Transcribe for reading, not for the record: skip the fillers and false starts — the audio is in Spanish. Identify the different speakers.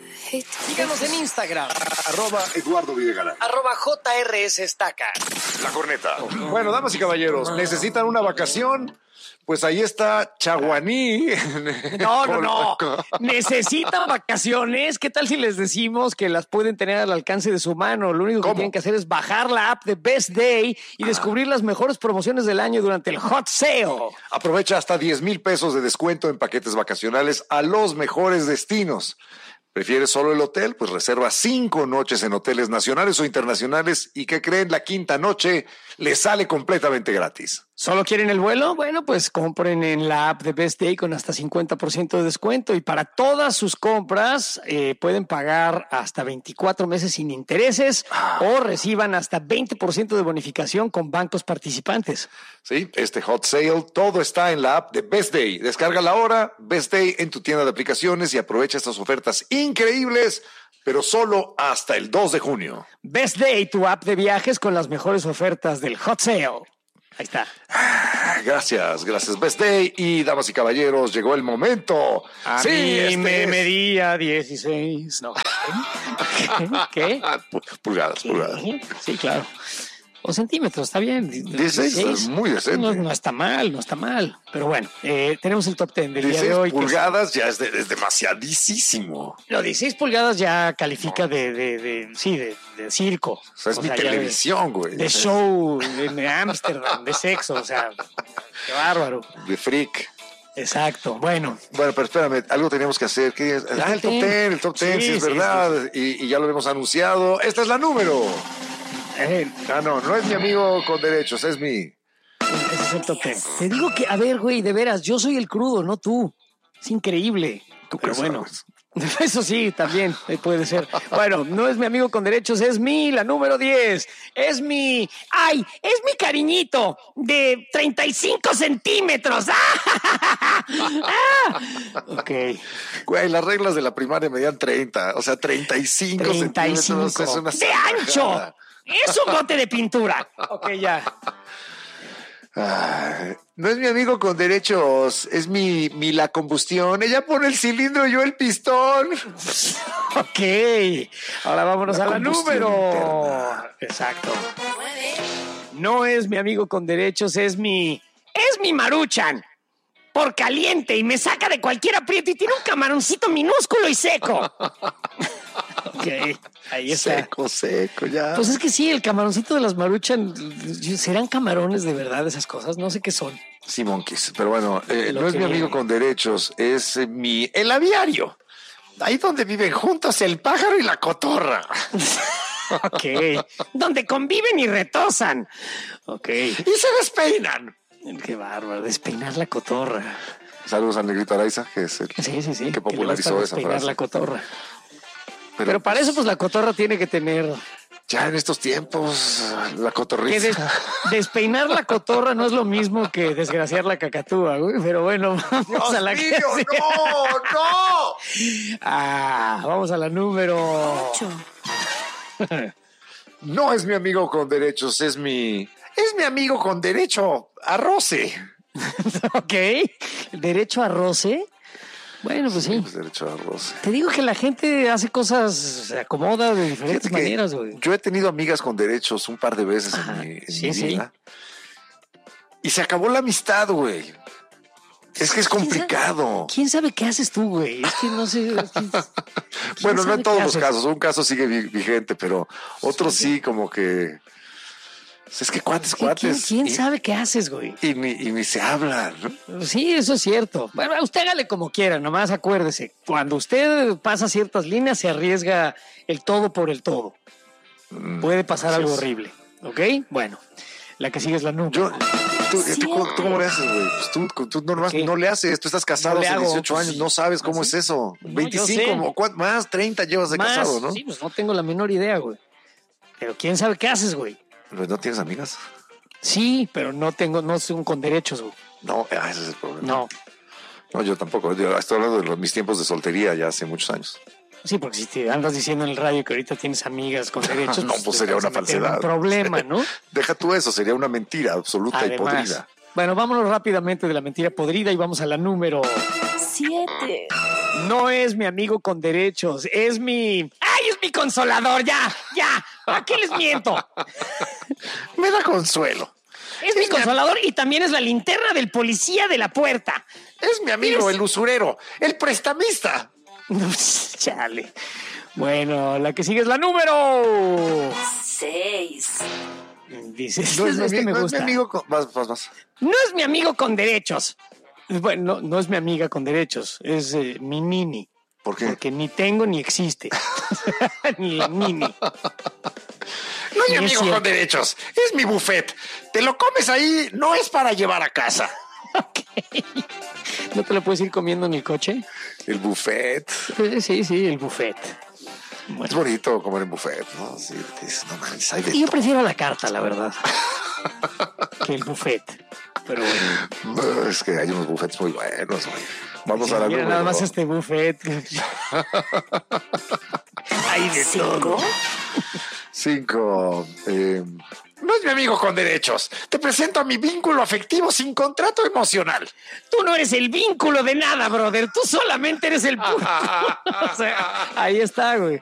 Speaker 1: Síganos en Instagram.
Speaker 2: @Eduardo Videgaray.
Speaker 1: @JRS Estaca.
Speaker 2: La corneta. Bueno, damas y caballeros, ¿necesitan una vacación? Pues ahí está Chaguaní.
Speaker 1: No. Necesitan vacaciones. ¿Qué tal si les decimos que las pueden tener al alcance de su mano? Lo único que tienen que hacer es bajar la app de Best Day y descubrir las mejores promociones del año durante el Hot Sale.
Speaker 2: Aprovecha hasta 10,000 pesos de descuento en paquetes vacacionales a los mejores destinos. ¿Prefieres solo el hotel? Pues reserva 5 noches en hoteles nacionales o internacionales y ¿qué creen? La quinta noche les sale completamente gratis.
Speaker 1: ¿Solo quieren el vuelo? Bueno, pues compren en la app de Best Day con hasta 50% de descuento y para todas sus compras pueden pagar hasta 24 meses sin intereses o reciban hasta 20% de bonificación con bancos participantes.
Speaker 2: Sí, este Hot Sale, todo está en la app de Best Day. Descárgala ahora, Best Day en tu tienda de aplicaciones y aprovecha estas ofertas increíbles, pero solo hasta el 2 de junio.
Speaker 1: Best Day, tu app de viajes con las mejores ofertas del Hot Sale. Ahí está.
Speaker 2: Gracias, Best Day. Y damas y caballeros, llegó el momento.
Speaker 1: Me medía 16. No. ¿Qué?
Speaker 2: Pulgadas.
Speaker 1: Sí, claro. O centímetros, está bien.
Speaker 2: 16 es muy decente.
Speaker 1: No está mal. Pero bueno, tenemos el top 10 del día de hoy.
Speaker 2: 16 pulgadas ya es demasiadísimo.
Speaker 1: No, 16 pulgadas ya califica de circo.
Speaker 2: O sea, es mi televisión, güey.
Speaker 1: De show, de Ámsterdam, de sexo, o sea, qué bárbaro.
Speaker 2: De freak.
Speaker 1: Exacto, bueno.
Speaker 2: Bueno, pero espérame, algo teníamos que hacer. ¿Qué es? El top 10, sí, es verdad. Sí. Y ya lo hemos anunciado. Esta es la número. No es mi amigo con derechos, es mi...
Speaker 1: Ese es el top 10. Te digo que, a ver, güey, de veras, yo soy el crudo, no tú. Es increíble. Pero bueno, eso sí, también puede ser. Bueno, no es mi amigo con derechos, es la número 10. Es mi cariñito de 35 centímetros. Ok.
Speaker 2: Güey, las reglas de la primaria medían 30, o sea, 35 centímetros. Es una
Speaker 1: ¡de ancho! ¡Es un bote de pintura! Ok, ya.
Speaker 2: No es mi amigo con derechos, es mi la combustión. Ella pone el cilindro, yo el pistón.
Speaker 1: Ok, ahora vámonos a la número.
Speaker 2: Interna.
Speaker 1: Exacto. No es mi amigo con derechos, es mi Maruchan. Por caliente y me saca de cualquier aprieto y tiene un camaroncito minúsculo y seco. Ok, ahí está.
Speaker 2: Seco, ya.
Speaker 1: Pues es que sí, el camaroncito de las Maruchan, ¿serán camarones de verdad esas cosas? No sé qué son.
Speaker 2: Sí, monkeys, pero bueno, no es mi amigo con derechos, es el aviario. Ahí donde viven juntos el pájaro y la cotorra.
Speaker 1: Ok, donde conviven y retosan. Ok.
Speaker 2: Y se despeinan.
Speaker 1: Qué bárbaro, despeinar la cotorra.
Speaker 2: Saludos al Negrito Araiza, que es el
Speaker 1: sí,
Speaker 2: que popularizó esa frase.
Speaker 1: La cotorra. Pero para eso, pues la cotorra tiene que tener...
Speaker 2: Ya en estos tiempos, la cotorriza.
Speaker 1: Que despeinar la cotorra no es lo mismo que desgraciar la cacatúa, güey. Pero bueno, vamos a la
Speaker 2: ¡Dios mío, no!
Speaker 1: Vamos a la número
Speaker 3: 8.
Speaker 2: No es mi amigo con derechos, es mi amigo con derecho a roce.
Speaker 1: Ok, derecho a roce. Bueno, pues sí.
Speaker 2: Pues derecho a roce.
Speaker 1: Te digo que la gente hace cosas, se acomoda de diferentes maneras, güey.
Speaker 2: Yo he tenido amigas con derechos un par de veces en mi vida. Y se acabó la amistad, güey. Es que es complicado.
Speaker 1: ¿Quién sabe qué haces tú, güey? Es que no sé.
Speaker 2: Bueno, no en todos los casos. Un caso sigue vigente, pero otros sí como que... Es que cuates.
Speaker 1: ¿Quién sabe qué haces, güey?
Speaker 2: Y ni se hablan, ¿no?
Speaker 1: Sí, eso es cierto. Bueno, usted hágale como quiera, nomás acuérdese. Cuando usted pasa ciertas líneas, se arriesga el todo por el todo. Puede pasar algo horrible, ¿ok? Bueno, la que sigue es la número.
Speaker 2: ¿Tú cómo le haces, güey? Pues tú no le haces. Tú estás casado hace 18 años, no sabes cómo es eso.
Speaker 1: No,
Speaker 2: 25, más 30 llevas de casado, ¿no?
Speaker 1: Sí, pues no tengo la menor idea, güey. Pero quién sabe qué haces, güey.
Speaker 2: Pues no tienes amigas.
Speaker 1: Sí, pero no soy con derechos, güey.
Speaker 2: No, ese es el problema.
Speaker 1: No,
Speaker 2: yo tampoco. Yo estoy hablando de mis tiempos de soltería ya hace muchos años.
Speaker 1: Sí, porque si te andas diciendo en el radio que ahorita tienes amigas con derechos...
Speaker 2: No, pues sería una falsedad.
Speaker 1: Un problema, ¿no?
Speaker 2: Deja tú eso, sería una mentira absoluta y podrida.
Speaker 1: Bueno, vámonos rápidamente de la mentira podrida y vamos a la número...
Speaker 3: 7.
Speaker 1: No es mi amigo con derechos, es mi... ¡Ay, es mi consolador! ¡Ya! ¿A qué les miento?
Speaker 2: Me da consuelo.
Speaker 1: Es mi consolador y también es la linterna del policía de la puerta.
Speaker 2: Es mi amigo, el usurero, el prestamista.
Speaker 1: Chale. Bueno, la que sigue es la número
Speaker 3: 6.
Speaker 1: Dices,
Speaker 2: No es mi
Speaker 1: me gusta.
Speaker 2: amigo con... Vas.
Speaker 1: No es mi amigo con derechos. Bueno, no es mi amiga con derechos, es mi nini.
Speaker 2: ¿Por qué?
Speaker 1: Porque ni tengo ni existe. Ni la nini.
Speaker 2: No es mi amigo con derechos, es mi buffet. Te lo comes ahí, no es para llevar a casa.
Speaker 1: Ok. ¿No te lo puedes ir comiendo en el coche?
Speaker 2: El buffet.
Speaker 1: Sí, el buffet. Bueno.
Speaker 2: Es bonito comer en buffet, ¿no? Sí, no manches, hay de
Speaker 1: Yo prefiero la carta, la verdad, que el buffet. Pero bueno.
Speaker 2: No, es que hay unos buffets muy buenos, güey. Vamos a la
Speaker 1: Mira,
Speaker 2: número
Speaker 1: nada más
Speaker 2: 2.
Speaker 1: este buffet.
Speaker 3: Hay de 5.
Speaker 2: 5. No es mi amigo con derechos. Te presento a mi vínculo afectivo sin contrato emocional.
Speaker 1: Tú no eres el vínculo de nada, brother. Tú solamente eres el punto. O sea, ahí está, güey.